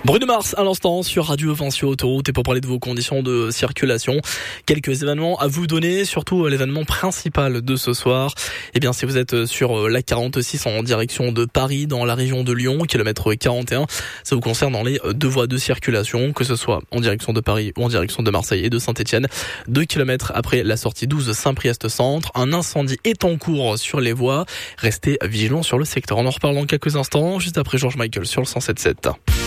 Bruno Mars à l'instant sur Radio Vinci Autoroute, et pour parler de vos conditions de circulation, quelques événements à vous donner, surtout l'événement principal de ce soir. Eh bien, si vous êtes sur la 46 en direction de Paris, dans la région de Lyon, kilomètre 41, ça vous concerne dans les deux voies de circulation, que ce soit en direction de Paris ou en direction de Marseille et de Saint-Etienne. 2 kilomètres après la sortie 12 Saint-Priest Centre, un incendie est en cours sur les voies. Restez vigilants sur le secteur. On en reparle dans quelques instants, juste après George Michael sur le 107.7.